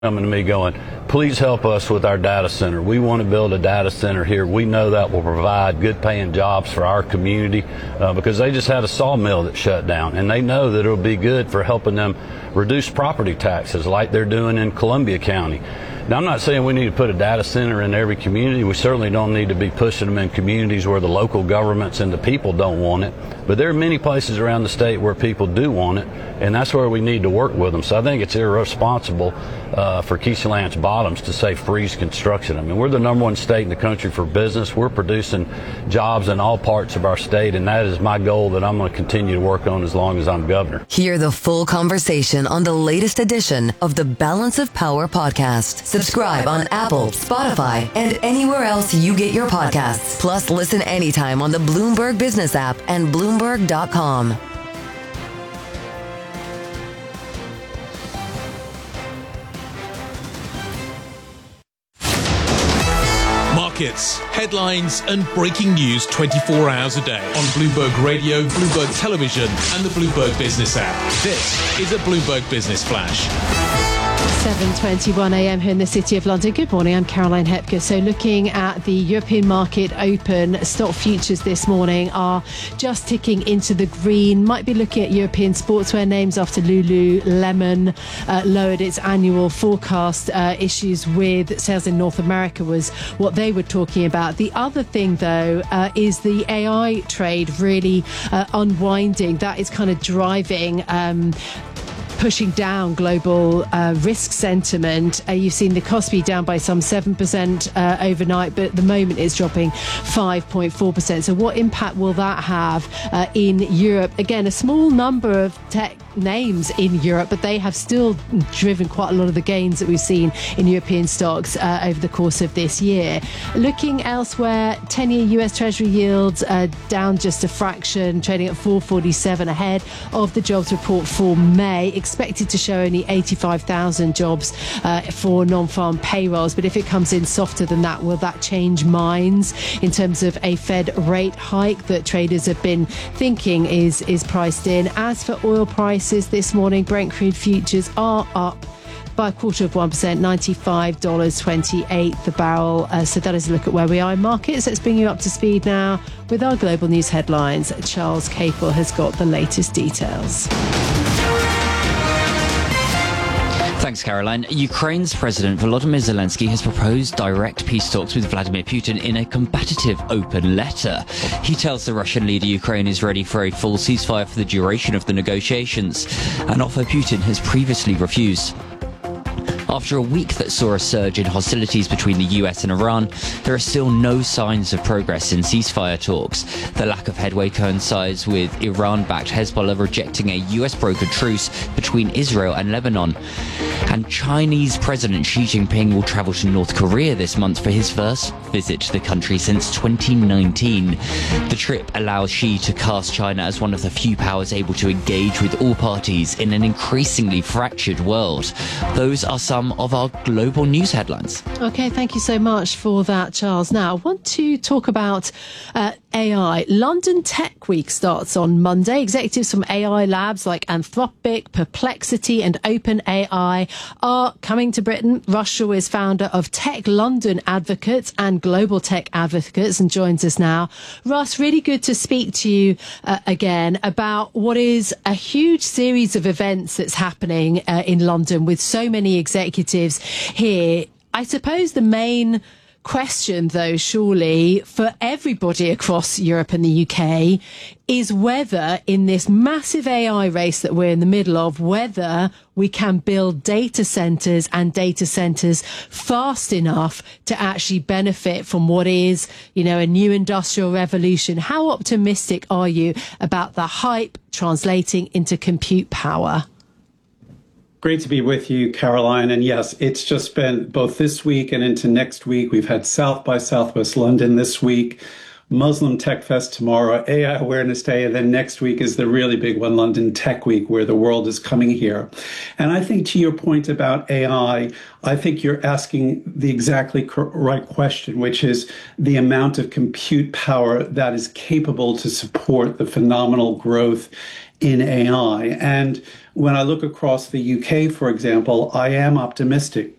coming to me going, please help us with our data center. We want to build a data center here. We know that will provide good paying jobs for our community because they just had a sawmill that shut down, and they know that it'll be good for helping them reduce property taxes like they're doing in Columbia County. Now, I'm not saying we need to put a data center in every community. We certainly don't need to be pushing them in communities where the local governments and the people don't want it. But there are many places around the state where people do want it, and that's where we need to work with them. So I think it's irresponsible for Keisha Lance Bottoms to say freeze construction. I mean, we're the #1 state in the country for business. We're producing jobs in all parts of our state, and that is my goal that I'm going to continue to work on as long as I'm governor. Hear the full conversation on the latest edition of the Balance of Power podcast. Subscribe on Apple, Spotify, and anywhere else you get your podcasts. Plus, listen anytime on the Bloomberg Business app and Bloomberg.com. Markets, headlines, and breaking news 24 hours a day on Bloomberg Radio, Bloomberg Television, and the Bloomberg Business app. This is a Bloomberg Business Flash. 7:21 a.m. here in the City of London. Good morning, I'm Caroline Hepker. So looking at the European market open, stock futures this morning are just ticking into the green. Might be looking at European sportswear names after Lululemon lowered its annual forecast. Issues with sales in North America was what they were talking about. The other thing, though, is the AI trade really unwinding. That is kind of driving pushing down global risk sentiment. You've seen the Kospi down by some 7% overnight, but at the moment it's dropping 5.4%. So what impact will that have in Europe? Again, a small number of tech names in Europe, but they have still driven quite a lot of the gains that we've seen in European stocks over the course of this year. Looking elsewhere, 10-year US Treasury yields down just a fraction, trading at 447 ahead of the jobs report for May, expected to show only 85,000 jobs for non-farm payrolls. But if it comes in softer than that, will that change minds in terms of a Fed rate hike that traders have been thinking is priced in? As for oil prices this morning, Brent crude futures are up by 0.25%, $95.28 the barrel. So that is a look at where we are in markets. Let's bring you up to speed now with our global news headlines. Charles Capel has got the latest details. Thanks, Caroline. Ukraine's President Volodymyr Zelensky has proposed direct peace talks with Vladimir Putin in a combative open letter. He tells the Russian leader Ukraine is ready for a full ceasefire for the duration of the negotiations, an offer Putin has previously refused. After a week that saw a surge in hostilities between the US and Iran, there are still no signs of progress in ceasefire talks. The lack of headway coincides with Iran-backed Hezbollah rejecting a US-brokered truce between Israel and Lebanon. And Chinese President Xi Jinping will travel to North Korea this month for his first visit to the country since 2019. The trip allows Xi to cast China as one of the few powers able to engage with all parties in an increasingly fractured world. Those are some of our global news headlines. Okay, thank you so much for that, Charles. Now, I want to talk about AI. London Tech Week starts on Monday. Executives from AI labs like Anthropic, Perplexity and OpenAI are coming to Britain. Russ Shaw is founder of Tech London Advocates and Global Tech Advocates and joins us now. Russ, really good to speak to you again about what is a huge series of events that's happening in London with so many executives here. I suppose the main question, though, surely for everybody across Europe and the UK is whether in this massive AI race that we're in the middle of, whether we can build data centers and data centers fast enough to actually benefit from what is, you know, a new industrial revolution. How optimistic are you about the hype translating into compute power? Great to be with you, Caroline. And yes, it's just been both this week and into next week. We've had South by Southwest London this week. Muslim Tech Fest tomorrow, AI Awareness Day, and then next week is the really big one, London Tech Week, where the world is coming here. And I think to your point about AI, I think you're asking the exactly right question, which is the amount of compute power that is capable to support the phenomenal growth in AI. And when I look across the UK, for example, I am optimistic